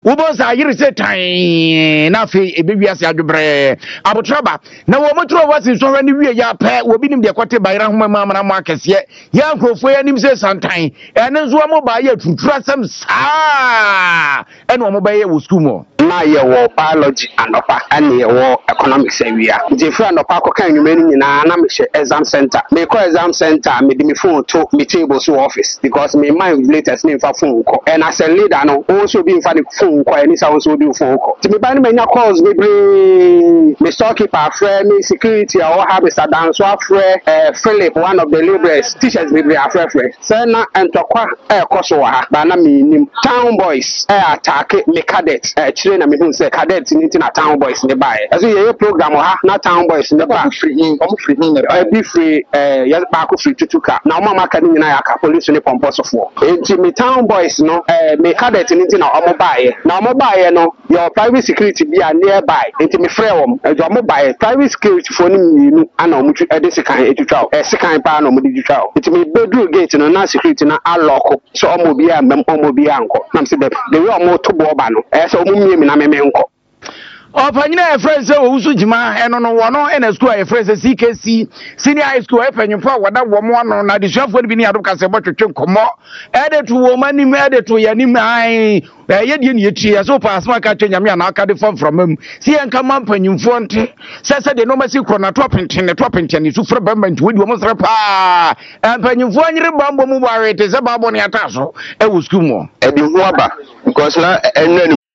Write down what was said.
Ubos are you say time nafi ebibias adbre abotraba na wo motro wasi so hwani wie ya pa wo binim de kwate bayra homa mama na makese ya nkrofo ya nim se santan ene nzo mo ba ya tutura sam saa ene wo mo ba ye wo school mo na ye wo biology anopa ene ye wo economics awia je fra anopa ko kan nwuma ni nyina na me hye exam center me ko exam center me di me phone to me table so office because me mind latest me fa phone ko and as a leader no also be fa phone ko any sound so do phone ko ti me ba ni manya calls me me storekeeper friend me security or have Mr. Danso afre Philip one of the laborers teachers me afre say na entokwa koso wa ha ba na me nim town boys attack me cadet chire na me hu say cadet ni na town boys ne bae aso ye program ha na town boys ne ba free be free ya ba ko free tutuka na o mama ka ni na ya ka police ni pomposofo enti me town boys no me cadet ni na o mo bae na o mo bae no your private security be nearby enti me frɛ wom ejo mo bae private security for ni minu ana o mu sekan etutwa sekan pa na o mu ditutwa enti me bedroom gate no na security na aloko so o mo bi a mem o mo bi anko na me say the way o mo to bo ba no so o mu mie mi na me nko Opanyina e friend say wo jima eno no wono e na school e friend say CKC senior high school e panyimpo wada wo mo no na disuafo ni bi ni ado ka se botwetwe komo e de to wo mani me e de to ya ni mai ye de ni etie so pass ma ka twanyame na aka de from am si en ka man panyimfo nte se de no ma si kro na topenten ni su fra bamba nti wodi wo mo sra pa panyimfo anyire bambo mu ba rete se babo ne ata so e wo school mo e di ho aba because na enu